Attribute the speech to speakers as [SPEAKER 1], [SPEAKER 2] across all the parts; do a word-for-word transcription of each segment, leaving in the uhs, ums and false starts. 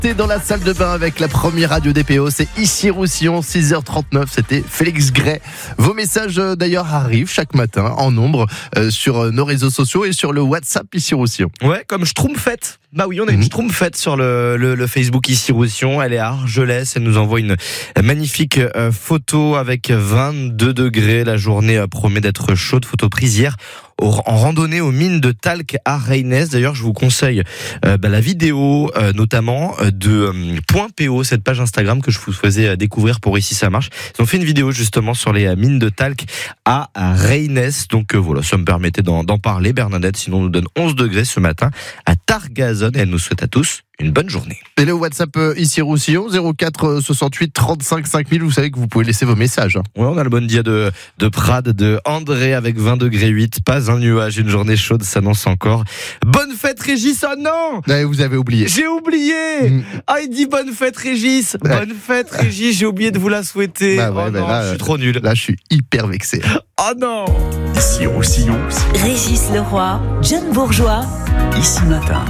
[SPEAKER 1] partez dans la salle de bain avec la première radio D P O. C'est ici Roussillon, six heures trente-neuf. C'était Félix Gray. Vos messages euh, d'ailleurs arrivent chaque matin en nombre euh, sur euh, nos réseaux sociaux et sur le WhatsApp ici Roussillon.
[SPEAKER 2] Ouais, comme Schtroumpfette. Bah oui, on a une
[SPEAKER 1] Mmh.
[SPEAKER 2] Schtroumpfette sur le, le, le Facebook ici Roussillon. Elle est à Argelès. Elle nous envoie une magnifique euh, photo avec vingt-deux degrés. La journée euh, promet d'être chaude. Photo prise hier au, en randonnée aux mines de talc à Reynès. D'ailleurs, je vous conseille euh, bah, la vidéo euh, notamment euh, de euh, Point P O, cette page Instagram que je vous faisais euh, découvrir pour Ici ça marche. Ils ont fait une vidéo justement sur les euh, mines de talc à, à Reynès. Donc euh, voilà, ça me permettait d'en, d'en parler. Bernadette, sinon, nous donne onze degrés ce matin à Targazone. Et elle nous souhaite à tous une bonne journée.
[SPEAKER 1] Et le WhatsApp euh, ici Roussillon, zéro quatre soixante-huit trente-cinq cinq mille. Vous savez que vous pouvez laisser vos messages. Hein.
[SPEAKER 2] Ouais, on a le bon dia de, de Prades, de André avec vingt degrés huit. Pas un nuage, une journée chaude s'annonce encore. Bonne fête Régis, oh non!
[SPEAKER 1] Là, vous avez oublié.
[SPEAKER 2] J'ai oublié!
[SPEAKER 1] Mmh.
[SPEAKER 2] Ah, il dit bonne fête Régis!
[SPEAKER 1] Ouais.
[SPEAKER 2] Bonne fête Régis, j'ai oublié de vous la souhaiter.
[SPEAKER 1] Bah ouais,
[SPEAKER 2] oh
[SPEAKER 1] bah
[SPEAKER 2] non,
[SPEAKER 1] là,
[SPEAKER 2] je suis trop nul.
[SPEAKER 1] Là, je suis hyper vexé.
[SPEAKER 2] Oh non!
[SPEAKER 3] Ici Roussillon,
[SPEAKER 4] Régis Leroy, John Bourgeois.
[SPEAKER 3] ici matin.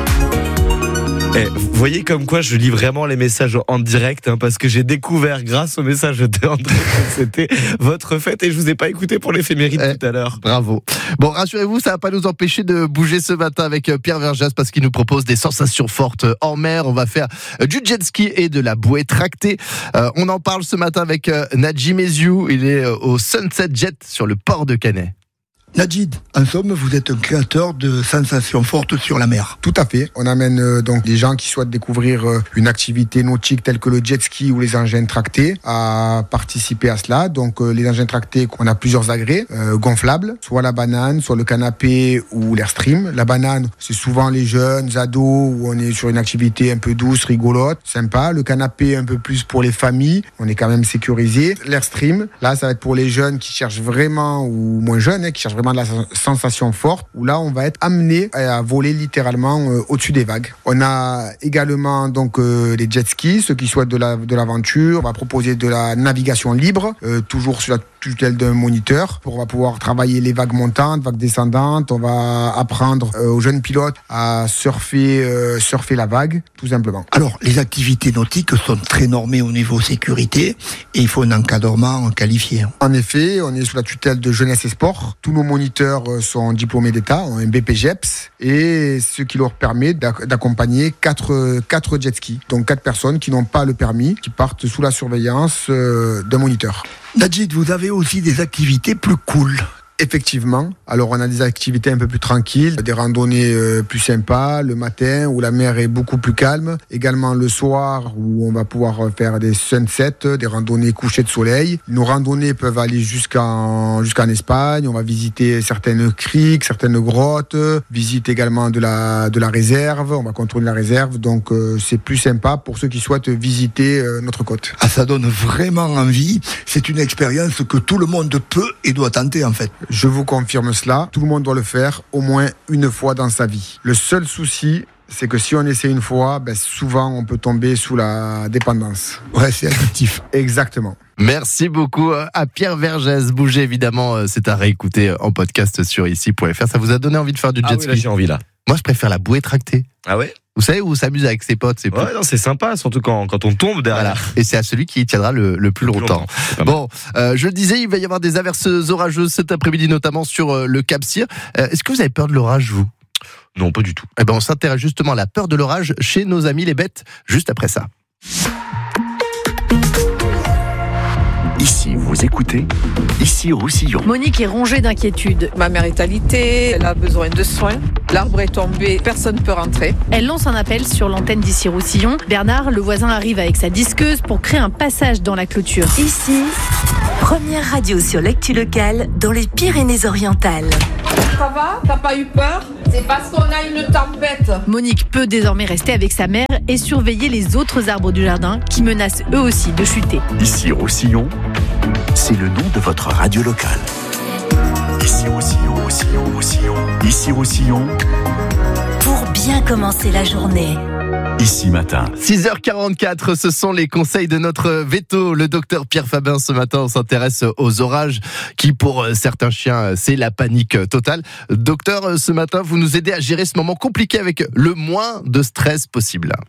[SPEAKER 2] Eh, vous voyez comme quoi je lis vraiment les messages en direct, hein, parce que j'ai découvert grâce au message de André que c'était votre fête et je vous ai pas écouté pour l'éphéméride
[SPEAKER 1] Eh.
[SPEAKER 2] tout à l'heure.
[SPEAKER 1] Bravo. Bon, rassurez-vous, ça va pas nous empêcher de bouger ce matin avec Pierre Verjas parce qu'il nous propose des sensations fortes en mer. On va faire du jet ski et de la bouée tractée. Euh, on en parle ce matin avec euh, Nadji Meziou. Il est euh, au Sunset Jet sur le port de Canet.
[SPEAKER 5] Nadjid, en somme, vous êtes un créateur de sensations fortes sur la mer.
[SPEAKER 6] Tout à fait. On amène euh, donc des gens qui souhaitent découvrir euh, une activité nautique telle que le jet ski ou les engins tractés à participer à cela. Donc euh, les engins tractés, on a plusieurs agrès euh, gonflables, soit la banane, soit le canapé ou l'Airstream. La banane, c'est souvent les jeunes, ados, où on est sur une activité un peu douce, rigolote, sympa. Le canapé, un peu plus pour les familles, on est quand même sécurisé. L'Airstream, là, ça va être pour les jeunes qui cherchent vraiment, ou moins jeunes, hein, qui cherchent vraiment de la sensation forte, où là on va être amené à voler littéralement euh, au-dessus des vagues. On a également donc euh, les jet skis, ceux qui souhaitent de, la, de l'aventure. On va proposer de la navigation libre, euh, toujours sur la tutelle d'un moniteur. On va pouvoir travailler les vagues montantes, vagues descendantes. On va apprendre euh, aux jeunes pilotes à surfer, euh, surfer la vague, tout simplement.
[SPEAKER 5] Alors, les activités nautiques sont très normées au niveau sécurité et il faut un encadrement qualifié.
[SPEAKER 6] En effet, on est sous la tutelle de Jeunesse et Sport. Tous nos moniteurs sont diplômés d'État, ont un B P J E P S, et ce qui leur permet d'accompagner quatre, quatre jet skis. Donc quatre personnes qui n'ont pas le permis, qui partent sous la surveillance d'un moniteur.
[SPEAKER 5] Nadjid, vous avez aussi des activités plus cool.
[SPEAKER 6] Effectivement. Alors, on a des activités un peu plus tranquilles, des randonnées euh, plus sympas le matin où la mer est beaucoup plus calme. Également le soir où on va pouvoir faire des sunsets, des randonnées couchées de soleil. Nos randonnées peuvent aller jusqu'en, jusqu'en Espagne. On va visiter certaines criques, certaines grottes, visite également de la, de la réserve. On va contrôler la réserve. Donc, euh, c'est plus sympa pour ceux qui souhaitent visiter euh, notre côte.
[SPEAKER 5] Ah, ça donne vraiment envie. C'est une expérience que tout le monde peut et doit tenter en fait.
[SPEAKER 6] Je vous confirme cela, tout le monde doit le faire au moins une fois dans sa vie. Le seul souci, c'est que si on essaie une fois, ben souvent on peut tomber sous la dépendance.
[SPEAKER 5] Ouais, c'est addictif.
[SPEAKER 6] Exactement.
[SPEAKER 1] Merci beaucoup à Pierre Vergès. Bougez évidemment, c'est à réécouter en podcast sur ici point f r. Ça vous a donné envie de faire du jet
[SPEAKER 2] Ah oui,
[SPEAKER 1] ski?
[SPEAKER 2] là, j'ai envie là.
[SPEAKER 1] Moi, je préfère la bouée tractée.
[SPEAKER 2] Ah ouais?
[SPEAKER 1] Vous savez, où on s'amuse avec ses potes. C'est plus...
[SPEAKER 2] Ouais, non, c'est sympa, surtout quand, quand on tombe derrière.
[SPEAKER 1] Voilà. Et c'est à celui qui y tiendra le, le plus
[SPEAKER 2] Le plus
[SPEAKER 1] longtemps.
[SPEAKER 2] longtemps. C'est pas mal.
[SPEAKER 1] Bon, euh, je le disais, il va y avoir des averses orageuses cet après-midi, notamment sur euh, le Cap Cyr. Euh, est-ce que vous avez peur de l'orage, vous?
[SPEAKER 2] Non, pas du tout.
[SPEAKER 1] Eh ben, on s'intéresse justement à la peur de l'orage chez nos amis les bêtes, juste après ça.
[SPEAKER 3] Ici, vous écoutez, ici Roussillon.
[SPEAKER 7] Monique est rongée d'inquiétude.
[SPEAKER 8] Ma mère est alitée, elle a besoin de soins. L'arbre est tombé, personne ne peut rentrer.
[SPEAKER 7] Elle lance un appel sur l'antenne d'ici Roussillon. Bernard, le voisin, arrive avec sa disqueuse pour créer un passage dans la clôture.
[SPEAKER 4] Ici, première radio sur l'actu locale dans les Pyrénées-Orientales.
[SPEAKER 8] Ça va? T'as pas eu peur? C'est parce qu'on a une tempête.
[SPEAKER 7] Monique peut désormais rester avec sa mère et surveiller les autres arbres du jardin qui menacent eux aussi de chuter.
[SPEAKER 3] Ici Roussillon, c'est le nom de votre radio locale. Ici Roussillon, Roussillon, Roussillon. Ici Roussillon,
[SPEAKER 4] Pour bien commencer la journée.
[SPEAKER 3] ici matin.
[SPEAKER 1] six heures quarante-quatre, ce sont les conseils de notre veto, le docteur Pierre Fabin. Ce matin, on s'intéresse aux orages qui, pour certains chiens, c'est la panique totale. Docteur, ce matin, vous nous aidez à gérer ce moment compliqué avec le moins de stress possible.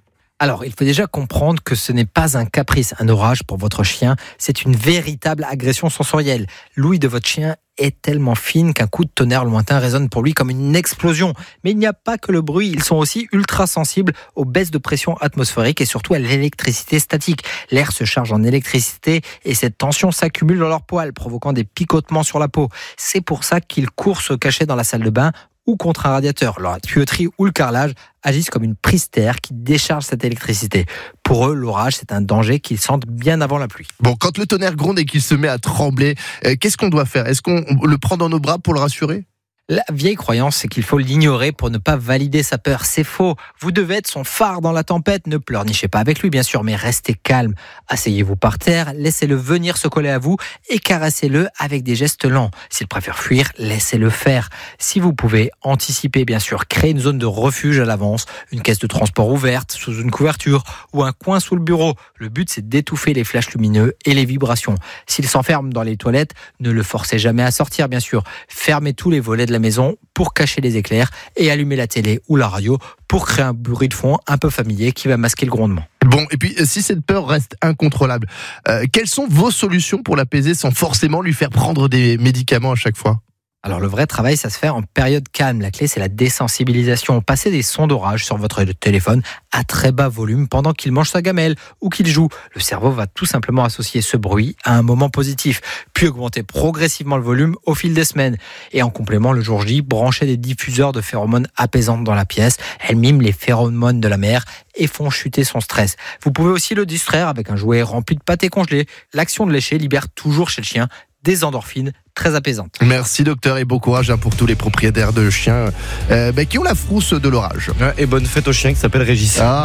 [SPEAKER 9] Alors, il faut déjà comprendre que ce n'est pas un caprice, un orage pour votre chien. C'est une véritable agression sensorielle. L'ouïe de votre chien est tellement fine qu'un coup de tonnerre lointain résonne pour lui comme une explosion. Mais il n'y a pas que le bruit, ils sont aussi ultra sensibles aux baisses de pression atmosphérique et surtout à l'électricité statique. L'air se charge en électricité et cette tension s'accumule dans leurs poils, provoquant des picotements sur la peau. C'est pour ça qu'ils courent se cacher dans la salle de bain ou contre un radiateur. La tuyauterie ou le carrelage agissent comme une prise terre qui décharge cette électricité. Pour eux, l'orage, c'est un danger qu'ils sentent bien avant la pluie.
[SPEAKER 1] Bon, quand le tonnerre gronde et qu'il se met à trembler, euh, qu'est-ce qu'on doit faire ? Est-ce qu'on le prend dans nos bras pour le rassurer ?
[SPEAKER 9] La vieille croyance, c'est qu'il faut l'ignorer pour ne pas valider sa peur. C'est faux. Vous devez être son phare dans la tempête. Ne pleurnichez pas avec lui, bien sûr, mais restez calme. Asseyez-vous par terre, laissez-le venir se coller à vous et caressez-le avec des gestes lents. S'il préfère fuir, laissez-le faire. Si vous pouvez, anticiper, bien sûr, créer une zone de refuge à l'avance, une caisse de transport ouverte, sous une couverture ou un coin sous le bureau. Le but, c'est d'étouffer les flashs lumineux et les vibrations. S'il s'enferme dans les toilettes, ne le forcez jamais à sortir, bien sûr. Fermez tous les volets de la maison pour cacher les éclairs et allumer la télé ou la radio pour créer un bruit de fond un peu familier qui va masquer le grondement.
[SPEAKER 1] Bon, et puis si cette peur reste incontrôlable, euh, quelles sont vos solutions pour l'apaiser sans forcément lui faire prendre des médicaments à chaque fois ?
[SPEAKER 9] Alors le vrai travail, ça se fait en période calme. La clé, c'est la désensibilisation. Passez des sons d'orage sur votre téléphone à très bas volume pendant qu'il mange sa gamelle ou qu'il joue. Le cerveau va tout simplement associer ce bruit à un moment positif, puis augmenter progressivement le volume au fil des semaines. Et en complément, le jour J, branchez des diffuseurs de phéromones apaisantes dans la pièce. Elles miment les phéromones de la mère et font chuter son stress. Vous pouvez aussi le distraire avec un jouet rempli de pâté congelé. L'action de lécher libère toujours chez le chien des endorphines très apaisantes.
[SPEAKER 1] Merci docteur et bon courage hein, pour tous les propriétaires de chiens euh, bah, qui ont la frousse de l'orage.
[SPEAKER 2] Et bonne fête au chien qui s'appelle Régis.
[SPEAKER 1] Ah,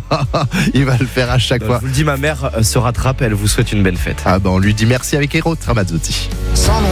[SPEAKER 1] il va le faire à chaque
[SPEAKER 2] bah,
[SPEAKER 1] fois.
[SPEAKER 2] Je vous le dis, ma mère se rattrape, elle vous souhaite une belle fête.
[SPEAKER 1] Ah ben bah, on lui dit merci avec Héros Ramazzotti.